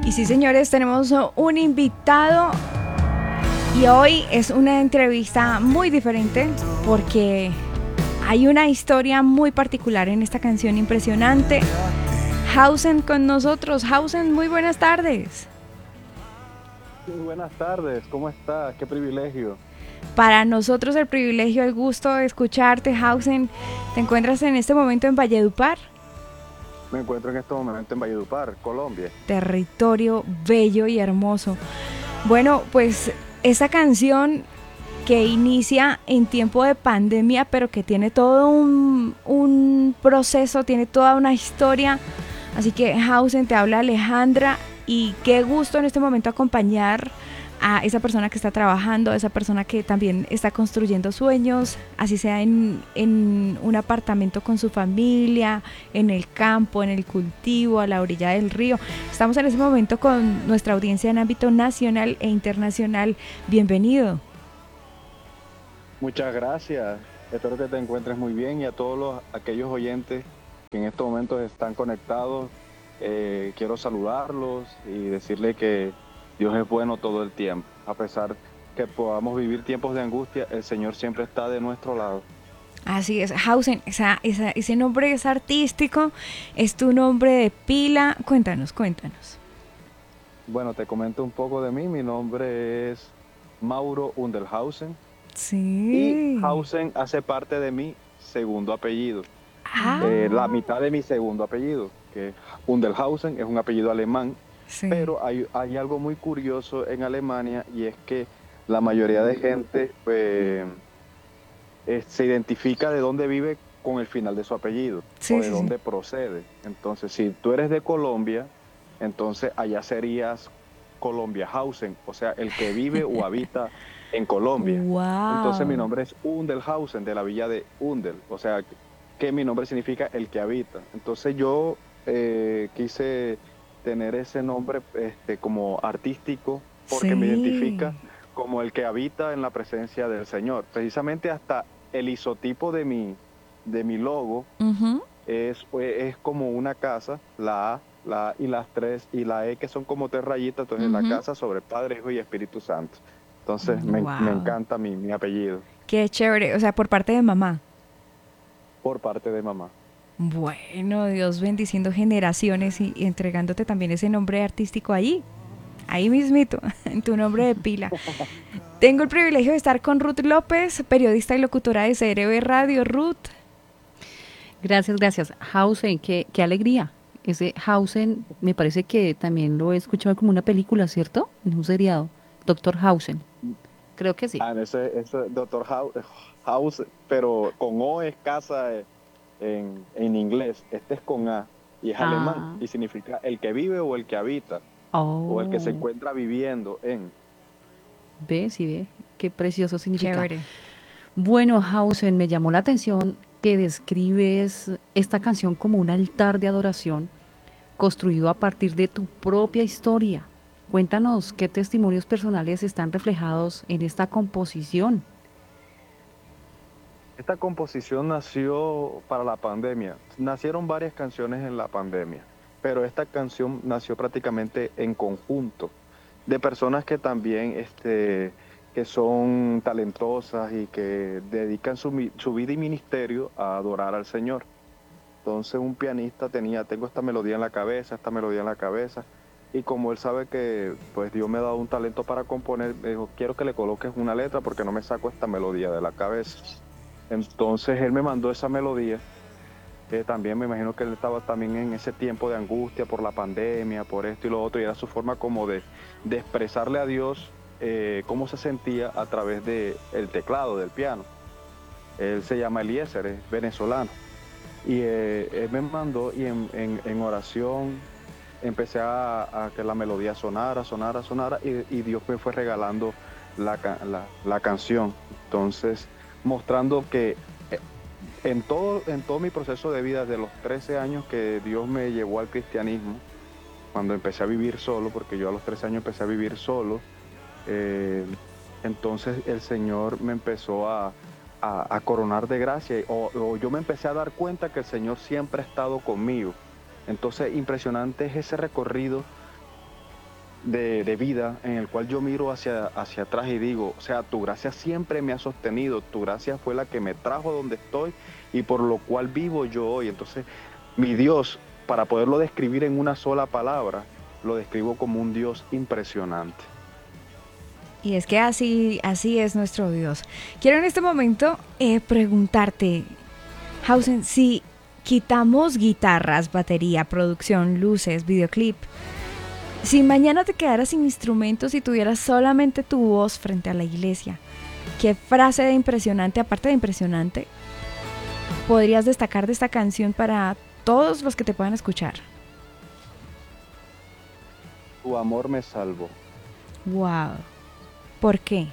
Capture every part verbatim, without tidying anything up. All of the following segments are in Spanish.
Y sí, señores, tenemos un invitado y hoy es una entrevista muy diferente porque hay una historia muy particular en esta canción impresionante. Hausen con nosotros. Hausen, muy buenas tardes. Muy buenas tardes, ¿cómo estás? Qué privilegio. Para nosotros el privilegio, el gusto de escucharte, Hausen. ¿Te encuentras en este momento en Valledupar? Me encuentro en este momento en Valledupar, Colombia. Territorio bello y hermoso. Bueno, pues esta canción que inicia en tiempo de pandemia, pero que tiene todo un, un proceso, tiene toda una historia. Así que, Hausen, te habla Alejandra y qué gusto en este momento acompañar a esa persona que está trabajando, a esa persona que también está construyendo sueños, así sea en, en un apartamento con su familia, en el campo, en el cultivo, a la orilla del río. Estamos en ese momento con nuestra audiencia en ámbito nacional e internacional. Bienvenido. Muchas gracias. Espero que te encuentres muy bien y a todos los, aquellos oyentes que en estos momentos están conectados, eh, quiero saludarlos y decirle que Dios es bueno todo el tiempo. A pesar que podamos vivir tiempos de angustia, el Señor siempre está de nuestro lado. Así es, Hausen, esa, esa, ese nombre es artístico, es tu nombre de pila. Cuéntanos, cuéntanos. Bueno, te comento un poco de mí. Mi nombre es Mauro Underhausen y Sí. Hausen hace parte de mi segundo apellido. Eh, la Ah, mitad de mi segundo apellido, que es Underhausen, es un apellido alemán, sí. pero hay, hay algo muy curioso en Alemania y es que la mayoría de gente eh, eh, se identifica de dónde vive con el final de su apellido o Sí, de sí, sí. dónde procede. Entonces, si tú eres de Colombia, entonces allá serías Colombiahausen, o sea, el que vive o habita en Colombia. Entonces mi Wow. nombre es Underhausen, de la villa de Underl, o sea, que, que mi nombre significa el que habita. Entonces yo eh, quise tener ese nombre este, como artístico porque me Sí. identifica como el que habita en la presencia del Señor. Precisamente hasta el isotipo de mi, de mi logo Uh-huh. es, pues, es como una casa, la A, la A y las tres y la E que son como tres rayitas, entonces la Uh-huh. casa sobre Padre, Hijo y Espíritu Santo. Entonces me, me Wow. encanta mi, mi apellido Qué chévere. O sea, por parte de mamá. por parte de mamá. Bueno, Dios bendiciendo generaciones y, y entregándote también ese nombre artístico ahí. Ahí mismito, en tu nombre de pila. Tengo el privilegio de estar con Ruth López, periodista y locutora de C R B Radio. Ruth. Gracias, gracias. Hausen, qué, qué alegría. Ese Hausen me parece que también lo he escuchado como una película, ¿cierto? En un seriado. Doctor Hausen. Creo que sí. Ah, ese, ese doctor House, House, pero con O es casa eh, en, en inglés. Este es con A y es alemán Ah, y significa el que vive o el que habita o el que se oh, encuentra viviendo en. ve, sí ve. Qué precioso significa. Chévere. Bueno, Hausen, me llamó la atención que describes esta canción como un altar de adoración construido a partir de tu propia historia. Cuéntanos qué testimonios personales están reflejados en esta composición. Esta composición nació para la pandemia. Nacieron varias canciones en la pandemia, pero esta canción nació prácticamente en conjunto de personas que también este, que son talentosas y que dedican su, mi- su vida y ministerio a adorar al Señor. Entonces un pianista tenía, tengo esta melodía en la cabeza, esta melodía en la cabeza, y como él sabe que pues Dios me ha dado un talento para componer, me dijo, quiero que le coloques una letra porque no me saco esta melodía de la cabeza. Entonces él me mandó esa melodía, que también me imagino que él estaba también en ese tiempo de angustia por la pandemia, por esto y lo otro, y era su forma como de, de expresarle a Dios eh, cómo se sentía a través del teclado, del piano. Él se llama Eliezer, es venezolano. Y eh, él me mandó y en, en, en oración empecé a, a, que la melodía sonara, sonara, sonara y, y Dios me fue regalando la, la, la, canción. Entonces, mostrando que eh, en todo, en todo mi proceso de vida, de los trece años que Dios me llevó al cristianismo, cuando empecé a vivir solo, porque yo a los trece años empecé a vivir solo, eh, entonces el Señor me empezó a, a, a coronar de gracia o, o yo me empecé a dar cuenta que el Señor siempre ha estado conmigo. Entonces impresionante es ese recorrido de, de vida en el cual yo miro hacia, hacia atrás y digo, o sea, tu gracia siempre me ha sostenido, tu gracia fue la que me trajo a donde estoy y por lo cual vivo yo hoy. Entonces, mi Dios, para poderlo describir en una sola palabra, lo describo como un Dios impresionante. Y es que así, así es nuestro Dios. Quiero en este momento eh, preguntarte, Hausen, si quitamos guitarras, batería, producción, luces, videoclip, si mañana te quedaras sin instrumentos y tuvieras solamente tu voz frente a la iglesia, ¿qué frase de impresionante, aparte de impresionante, podrías destacar de esta canción para todos los que te puedan escuchar? Tu amor me salvó. Wow. ¿Por qué?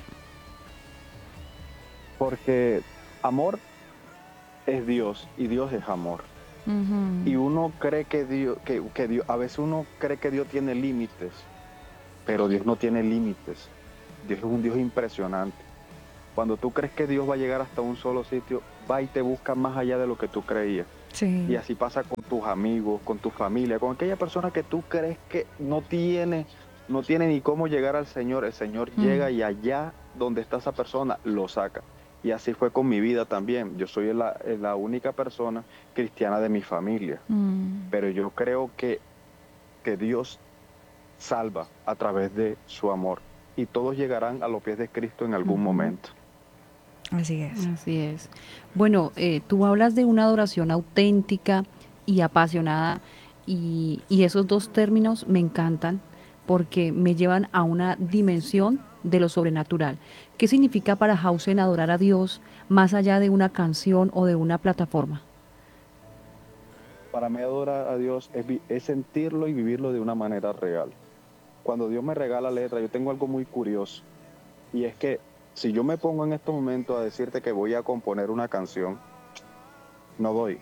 Porque amor es Dios y Dios es amor. Uh-huh. Y uno cree que Dios, que, que Dios, a veces uno cree que Dios tiene límites, pero Dios no tiene límites. Dios es un Dios impresionante. Cuando tú crees que Dios va a llegar hasta un solo sitio, va y te busca más allá de lo que tú creías. Sí. Y así pasa con tus amigos, con tu familia, con aquella persona que tú crees que no tiene, no tiene ni cómo llegar al Señor. El Señor mm. llega y allá donde está esa persona lo saca. Y así fue con mi vida también. Yo soy la, la única persona cristiana de mi familia. Mm. Pero yo creo que, que Dios salva a través de su amor. Y todos llegarán a los pies de Cristo en algún uh-huh. momento. Así es. Así es. Bueno, eh, tú hablas de una adoración auténtica y apasionada. Y, y esos dos términos me encantan porque me llevan a una dimensión de lo sobrenatural. ¿Qué significa para Hausen adorar a Dios más allá de una canción o de una plataforma? Para mí adorar a Dios es, es sentirlo y vivirlo de una manera real. Cuando Dios me regala letra, yo tengo algo muy curioso. Y es que si yo me pongo en estos momentos a decirte que voy a componer una canción, no doy.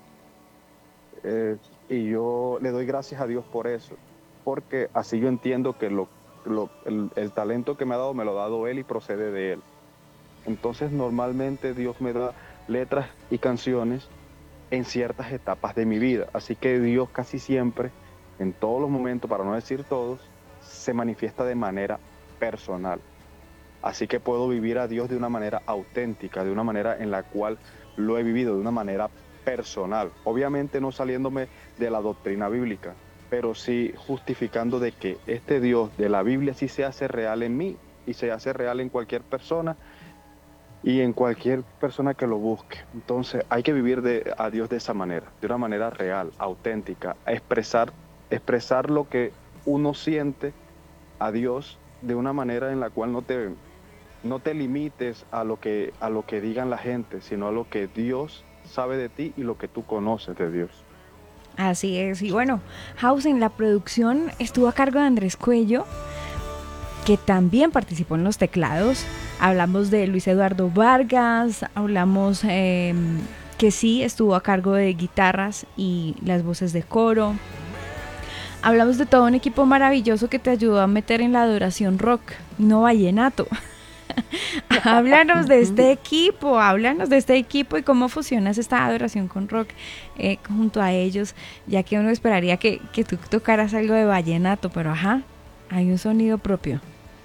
Eh, y yo le doy gracias a Dios por eso. Porque así yo entiendo que lo Lo, el, el talento que me ha dado me lo ha dado Él y procede de Él. Entonces normalmente Dios me da letras y canciones en ciertas etapas de mi vida, así que Dios casi siempre, en todos los momentos, para no decir todos, se manifiesta de manera personal. Así que puedo vivir a Dios de una manera auténtica, de una manera en la cual lo he vivido de una manera personal, obviamente no saliéndome de la doctrina bíblica, pero sí justificando de que este Dios de la Biblia sí se hace real en mí y se hace real en cualquier persona y en cualquier persona que lo busque. Entonces hay que vivir de, a Dios de esa manera, de una manera real, auténtica, expresar, expresar lo que uno siente a Dios de una manera en la cual no te, no te limites a lo que, a lo que digan la gente, sino a lo que Dios sabe de ti y lo que tú conoces de Dios. Así es, y bueno, Hausen, la producción estuvo a cargo de Andrés Cuello, que también participó en los teclados. Hablamos de Luis Eduardo Vargas, hablamos eh, que sí estuvo a cargo de guitarras y las voces de coro. Hablamos de todo un equipo maravilloso que te ayudó a meter en la adoración rock, no vallenato. Háblanos de este equipo, háblanos de este equipo y cómo fusionas esta adoración con rock eh, junto a ellos, ya que uno esperaría que, que tú tocaras algo de vallenato, pero ajá, hay un sonido propio.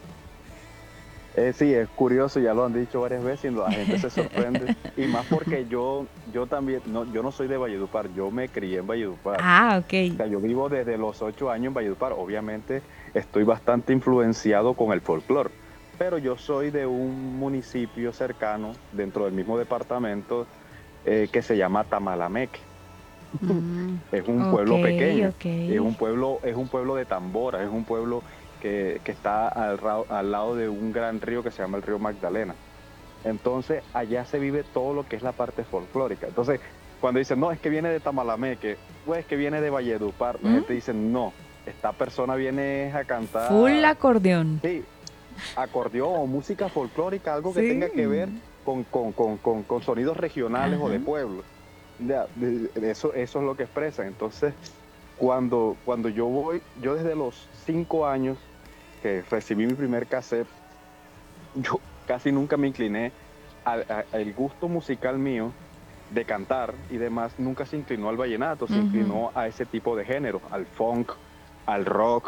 Eh, sí, es curioso, ya lo han dicho varias veces y la gente se sorprende, y más porque yo yo también, no, yo no soy de Valledupar, yo me crié en Valledupar. Ah, ok. O sea, yo vivo desde los ocho años en Valledupar, obviamente estoy bastante influenciado con el folclore. Pero yo soy de un municipio cercano, dentro del mismo departamento, eh, que se llama Tamalameque. Mm, es un okay, pueblo pequeño, okay. es un pueblo, es un pueblo de tambora, es un pueblo que, que está al, al lado de un gran río que se llama el río Magdalena. Entonces, allá se vive todo lo que es la parte folclórica. Entonces, cuando dicen, no, es que viene de Tamalameque, pues es que viene de Valledupar, la ¿Mm? gente dice, no, esta persona viene a cantar... Full acordeón. Sí. Acordeón o música folclórica, algo que sí. tenga que ver con, con, con, con, con sonidos regionales Ajá. o de pueblo. Ya, de, de eso, eso es lo que expresan. Entonces, cuando, cuando yo voy, yo desde los cinco años que recibí mi primer cassette, yo casi nunca me incliné al, al gusto musical mío de cantar y demás, nunca se inclinó al vallenato, se uh-huh. inclinó a ese tipo de género, al funk, al rock,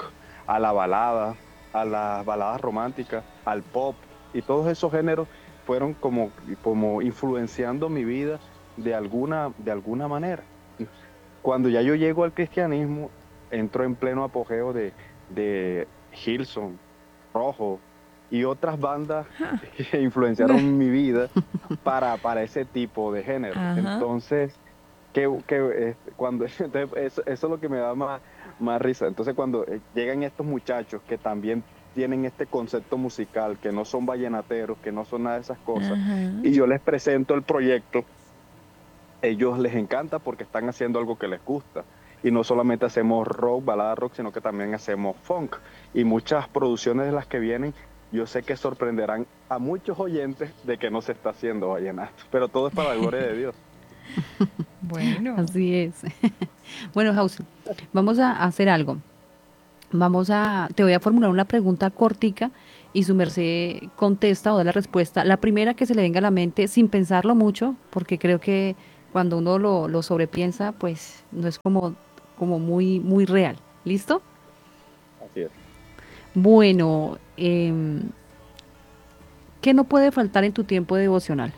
a la balada, a las baladas románticas, al pop, y todos esos géneros fueron como, como influenciando mi vida de alguna, de alguna manera. Cuando ya yo llego al cristianismo, entro en pleno apogeo de, de Hillsong, Rojo y otras bandas que influenciaron mi vida para, para ese tipo de género. Ajá. Entonces, que, que eh, cuando entonces, eso, eso es lo que me da más, más risa. Entonces, cuando eh, llegan estos muchachos que también tienen este concepto musical, que no son vallenateros, que no son nada de esas cosas, Ajá. y yo les presento el proyecto, ellos les encanta porque están haciendo algo que les gusta. Y no solamente hacemos rock, balada rock, sino que también hacemos funk. Y muchas producciones de las que vienen, yo sé que sorprenderán a muchos oyentes de que no se está haciendo vallenato. Pero todo es para la gloria de Dios. Bueno. Así es. Bueno, House, vamos a hacer algo. Vamos a, te voy a formular una pregunta cortica y su merced contesta o da la respuesta. La primera que se le venga a la mente sin pensarlo mucho, porque creo que cuando uno lo, lo sobrepiensa, pues no es como, como muy, muy real. ¿Listo? Así es. Bueno, em, ¿qué no puede faltar en tu tiempo devocional?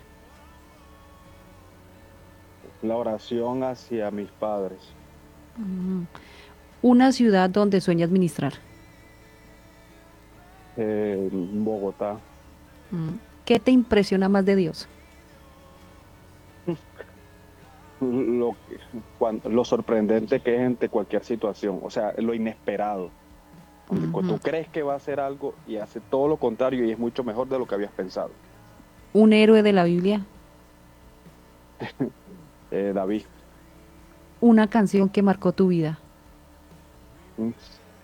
La oración hacia mis padres. Una ciudad donde sueñas ministrar. Eh, Bogotá. ¿Qué te impresiona más de Dios? Lo, que- cuan- lo sorprendente que es ante cualquier situación. O sea, lo inesperado. Donde cu- Ujú. tú crees que va a hacer algo y hace todo lo contrario y es mucho mejor de lo que habías pensado. Un héroe de la Biblia. Eh, David. Una canción que marcó tu vida. mm,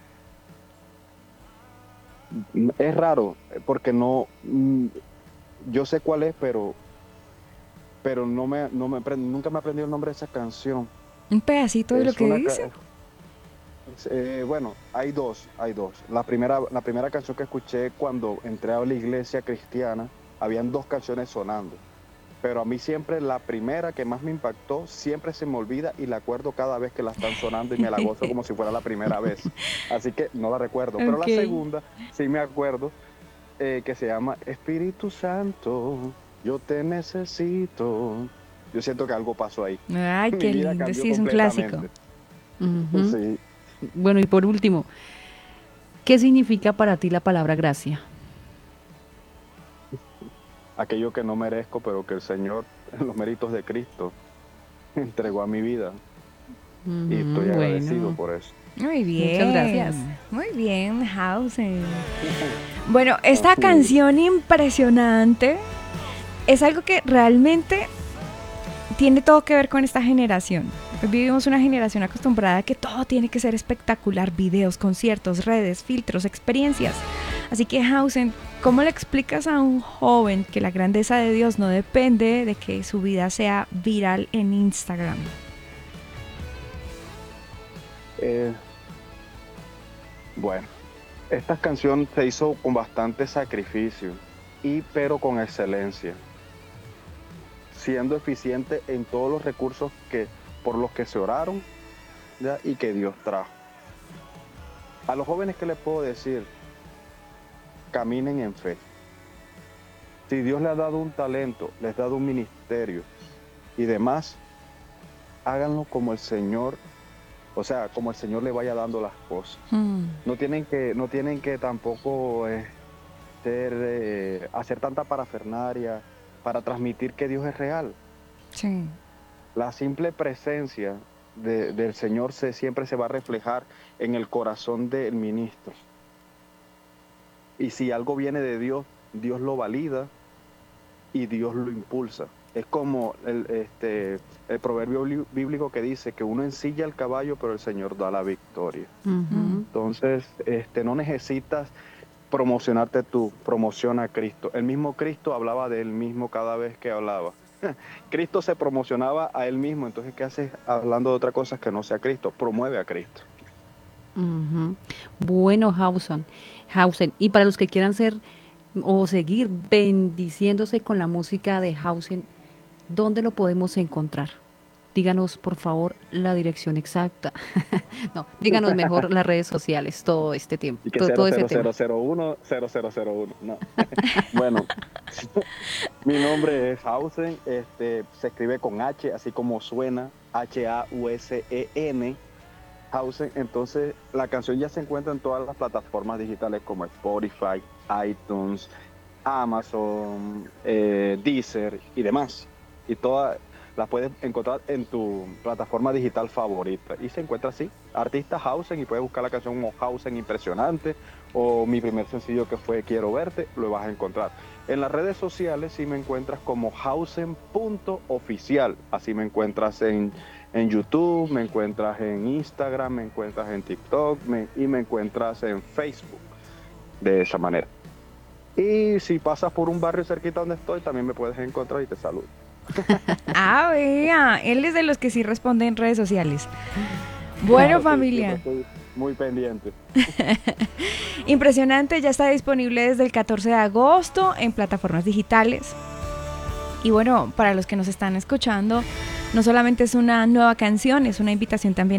Es raro, eh, porque no, mm, yo sé cuál es, pero, pero no me, no me aprend- nunca me he aprendido el nombre de esa canción. Un pedacito de lo Es que una, dice. ca- eh, bueno, hay dos, hay dos. La primera, la primera canción que escuché cuando entré a la iglesia cristiana, habían dos canciones sonando. Pero a mí siempre la primera que más me impactó, siempre se me olvida y la acuerdo cada vez que la están sonando y me la gozo como si fuera la primera vez. Así que no la recuerdo. Pero la Ok. segunda sí me acuerdo, eh, que se llama Espíritu Santo, yo te necesito. Yo siento que algo pasó ahí. Ay, Mi qué vida lindo. cambió Sí, es un clásico. completamente. Ujú. Sí, Bueno, y por último, ¿qué significa para ti la palabra gracia? aquello que no merezco, pero que el Señor, en los méritos de Cristo, entregó a mi vida. Y estoy Ujú, agradecido bueno, por eso. Muy muchas gracias. bien. Muy bien, Hausen. Bueno, esta Así es. canción impresionante es algo que realmente tiene todo que ver con esta generación. Hoy vivimos una generación acostumbrada a que todo tiene que ser espectacular, videos, conciertos, redes, filtros, experiencias. Así que Hausen, ¿cómo le explicas a un joven que la grandeza de Dios no depende de que su vida sea viral en Instagram? Eh, bueno, esta canción se hizo con bastante sacrificio, y pero con excelencia, siendo eficiente en todos los recursos que, por los que se oraron, ¿ya? Y que Dios trajo. A los jóvenes, ¿qué les puedo decir? Caminen en fe. Si Dios les ha dado un talento, les ha dado un ministerio y demás, háganlo como el Señor, o sea, como el Señor le vaya dando las cosas. Hmm. No tienen que, no tienen que tampoco eh, ser, eh, hacer tanta parafernaria para transmitir que Dios es real. Sí. La simple presencia de, del Señor se, siempre se va a reflejar en el corazón del ministro. Y si algo viene de Dios, Dios lo valida y Dios lo impulsa. Es como el, este, el proverbio bíblico que dice que uno ensilla el caballo, pero el Señor da la victoria. Ujú. Entonces, este, no necesitas promocionarte tú, promociona a Cristo. El mismo Cristo hablaba de él mismo cada vez que hablaba. Cristo se promocionaba a él mismo, entonces ¿qué haces hablando de otra cosa que no sea Cristo? Promueve a Cristo. Ujú. Bueno, Hausen, Hausen, y para los que quieran ser o seguir bendiciéndose con la música de Hausen, ¿dónde lo podemos encontrar? díganos por favor la dirección exacta. No, díganos mejor las redes sociales todo este tiempo. Y que todo, cero todo ese cero tema. cero cero uno cero cero cero uno, no. Bueno, mi nombre es Hausen, este, se escribe con H, así como suena, H A U S E N, Hausen. Entonces, la canción ya se encuentra en todas las plataformas digitales como Spotify, iTunes, Amazon, eh, Deezer y demás. Y todas las puedes encontrar en tu plataforma digital favorita. Y se encuentra así, artista Hausen, y puedes buscar la canción como Hausen Impresionante, o mi primer sencillo que fue Quiero Verte, lo vas a encontrar. En las redes sociales sí me encuentras como Hausen punto oficial, así me encuentras en, en YouTube, me encuentras en Instagram, me encuentras en TikTok me, y me encuentras en Facebook, de esa manera. Y si pasas por un barrio cerquita donde estoy, también me puedes encontrar y te saludo. Ah, vea, él es de los que sí responde en redes sociales. Bueno, Claro, sí, familia. siempre estoy muy pendiente. Impresionante, ya está disponible desde el catorce de agosto en plataformas digitales. Y bueno, para los que nos están escuchando, no solamente es una nueva canción, es una invitación también